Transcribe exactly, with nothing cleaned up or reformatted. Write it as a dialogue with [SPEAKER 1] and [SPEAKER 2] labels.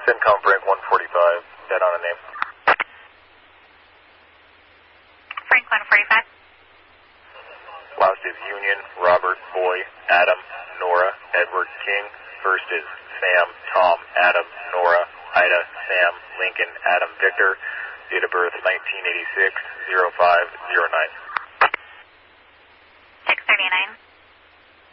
[SPEAKER 1] CENTCOM Frank one forty-five, dead on a name.
[SPEAKER 2] Frank one forty-five.
[SPEAKER 1] Last is Union, Robert, Boy, Adam, Nora, Edward, King. First is Sam, Tom, Adam, Nora, Ida, Sam, Lincoln, Adam, Victor. Date of birth nineteen eighty-six, oh five oh nine.